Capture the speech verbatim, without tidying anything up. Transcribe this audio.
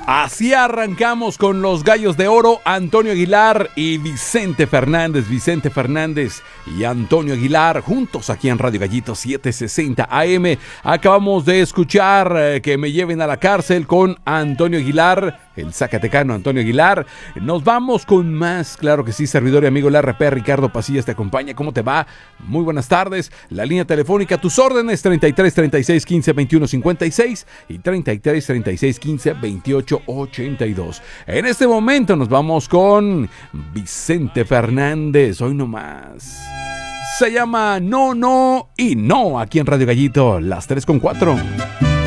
Así arrancamos con los Gallos de Oro, Antonio Aguilar y Vicente Fernández. Vicente Fernández y Antonio Aguilar juntos aquí en Radio Gallito setecientos sesenta A M. Acabamos de escuchar eh, Que me lleven a la cárcel con Antonio Aguilar, el zacatecano Antonio Aguilar. Nos vamos con más, claro que sí, servidor y amigo el R P, Ricardo Pasillas te acompaña. ¿Cómo te va? Muy buenas tardes. La línea telefónica, tus órdenes, treinta y tres, treinta y seis, quince, veintiuno, cincuenta y seis y treinta y tres, treinta y seis, quince, veintiocho, ochenta y dos. En este momento nos vamos con Vicente Fernández, hoy nomás. Se llama No, No y No, aquí en Radio Gallito, las tres con cuatro.